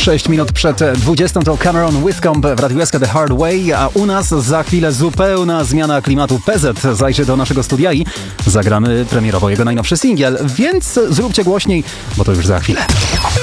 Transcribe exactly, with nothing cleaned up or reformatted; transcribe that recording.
sześć minut przed dwudziestą to Cameron Whitcomb w Radiu S K The Hard Way, a u nas za chwilę zupełna zmiana klimatu. P Z zajrzy do naszego studia i zagramy premierowo jego najnowszy singiel, więc zróbcie głośniej, bo to już za chwilę.